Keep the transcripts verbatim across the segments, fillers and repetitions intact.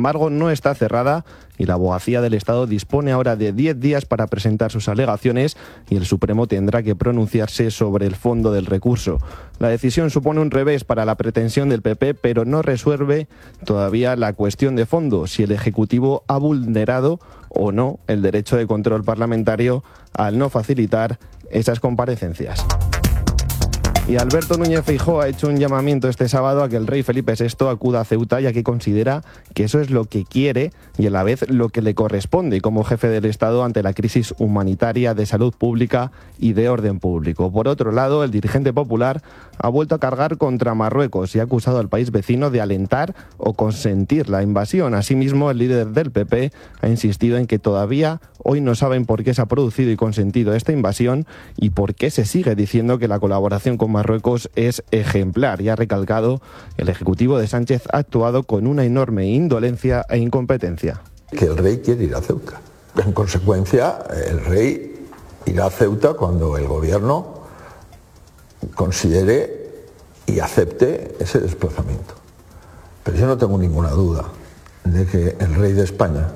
embargo, no está cerrada y la Abogacía del Estado dispone ahora de diez días para presentar sus alegaciones y el Supremo tendrá que pronunciarse sobre el fondo del recurso. La decisión supone un revés para la pretensión del P P, pero no resuelve todavía la cuestión de fondo, si el Ejecutivo ha vulnerado o no el derecho de control parlamentario al no facilitar esas comparecencias. Y Alberto Núñez Feijóo ha hecho un llamamiento este sábado a que el rey Felipe sexto acuda a Ceuta, ya que considera que eso es lo que quiere y a la vez lo que le corresponde como jefe del Estado ante la crisis humanitaria, de salud pública y de orden público. Por otro lado, el dirigente popular ha vuelto a cargar contra Marruecos y ha acusado al país vecino de alentar o consentir la invasión. Asimismo, el líder del P P ha insistido en que todavía hoy no saben por qué se ha producido y consentido esta invasión y por qué se sigue diciendo que la colaboración con Marruecos es ejemplar, y ha recalcado que el Ejecutivo de Sánchez ha actuado con una enorme indolencia e incompetencia. Que el rey quiere ir a Ceuta. En consecuencia, el rey irá a Ceuta cuando el gobierno considere y acepte ese desplazamiento. Pero yo no tengo ninguna duda de que el rey de España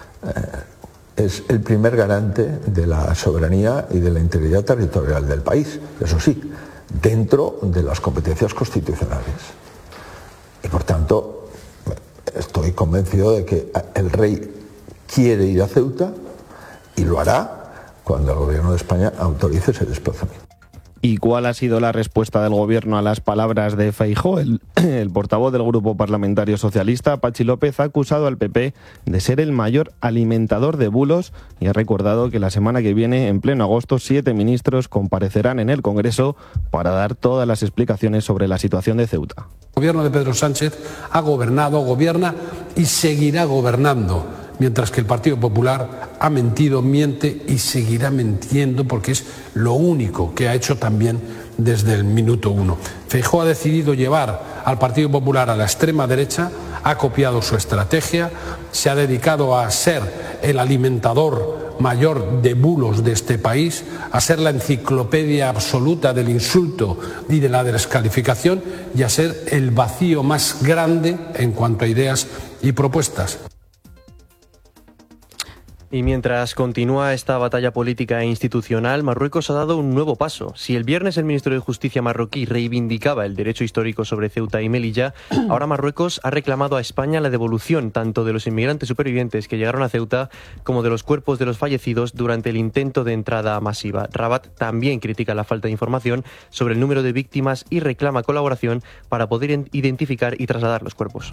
eh, es el primer garante de la soberanía y de la integridad territorial del país. Eso sí, dentro de las competencias constitucionales. Y por tanto, estoy convencido de que el rey quiere ir a Ceuta y lo hará cuando el gobierno de España autorice ese desplazamiento. ¿Y cuál ha sido la respuesta del gobierno a las palabras de Feijóo? El, el portavoz del Grupo Parlamentario Socialista, Patxi López, ha acusado al P P de ser el mayor alimentador de bulos y ha recordado que la semana que viene, en pleno agosto, siete ministros comparecerán en el Congreso para dar todas las explicaciones sobre la situación de Ceuta. El gobierno de Pedro Sánchez ha gobernado, gobierna y seguirá gobernando, mientras que el Partido Popular ha mentido, miente y seguirá mintiendo porque es lo único que ha hecho también desde el minuto uno. Feijóo ha decidido llevar al Partido Popular a la extrema derecha, ha copiado su estrategia, se ha dedicado a ser el alimentador mayor de bulos de este país, a ser la enciclopedia absoluta del insulto y de la descalificación y a ser el vacío más grande en cuanto a ideas y propuestas. Y mientras continúa esta batalla política e institucional, Marruecos ha dado un nuevo paso. Si el viernes el ministro de Justicia marroquí reivindicaba el derecho histórico sobre Ceuta y Melilla, ahora Marruecos ha reclamado a España la devolución tanto de los inmigrantes supervivientes que llegaron a Ceuta como de los cuerpos de los fallecidos durante el intento de entrada masiva. Rabat también critica la falta de información sobre el número de víctimas y reclama colaboración para poder identificar y trasladar los cuerpos.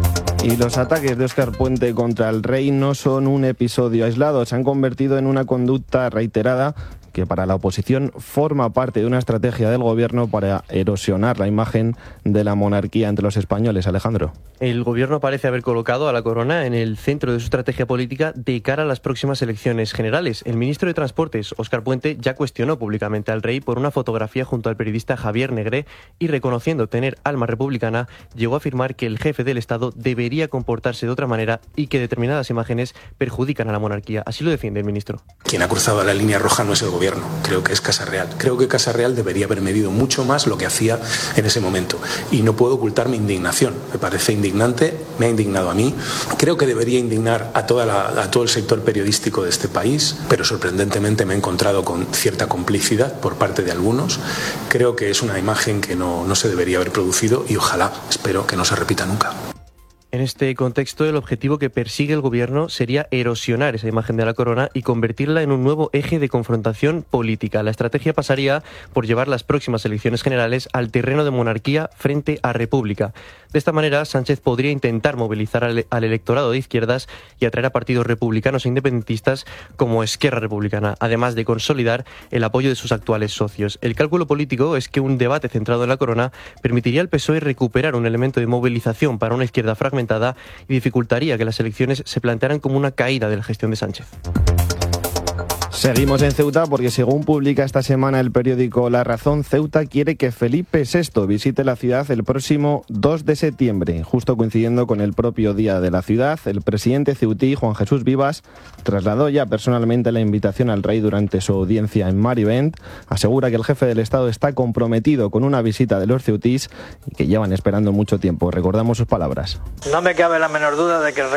Y los ataques de Óscar Puente contra el rey no son un episodio aislado, se han convertido en una conducta reiterada que para la oposición forma parte de una estrategia del gobierno para erosionar la imagen de la monarquía entre los españoles. Alejandro. El gobierno parece haber colocado a la corona en el centro de su estrategia política de cara a las próximas elecciones generales. El ministro de Transportes, Óscar Puente, ya cuestionó públicamente al rey por una fotografía junto al periodista Javier Negré y, reconociendo tener alma republicana, llegó a afirmar que el jefe del Estado debería comportarse de otra manera y que determinadas imágenes perjudican a la monarquía. Así lo defiende el ministro. Quien ha cruzado la línea roja no es el gobierno, creo que es Casa Real. Creo que Casa Real debería haber medido mucho más lo que hacía en ese momento. Y no puedo ocultar mi indignación. Me parece indignante, me ha indignado a mí. Creo que debería indignar a, toda la, a todo el sector periodístico de este país, pero sorprendentemente me he encontrado con cierta complicidad por parte de algunos. Creo que es una imagen que no, no se debería haber producido y ojalá, espero que no se repita nunca. En este contexto, el objetivo que persigue el gobierno sería erosionar esa imagen de la corona y convertirla en un nuevo eje de confrontación política. La estrategia pasaría por llevar las próximas elecciones generales al terreno de monarquía frente a república. De esta manera, Sánchez podría intentar movilizar al, al electorado de izquierdas y atraer a partidos republicanos e independentistas como Esquerra Republicana, además de consolidar el apoyo de sus actuales socios. El cálculo político es que un debate centrado en la corona permitiría al P S O E recuperar un elemento de movilización para una izquierda fragmentada y dificultaría que las elecciones se plantearan como una caída de la gestión de Sánchez. Seguimos en Ceuta porque, según publica esta semana el periódico La Razón, Ceuta quiere que Felipe sexto visite la ciudad el próximo dos de septiembre. Justo coincidiendo con el propio día de la ciudad, el presidente ceutí, Juan Jesús Vivas, trasladó ya personalmente la invitación al rey durante su audiencia en Marivent. Asegura que el jefe del Estado está comprometido con una visita de los ceutís y que llevan esperando mucho tiempo. Recordamos sus palabras. No me cabe la menor duda de que el rey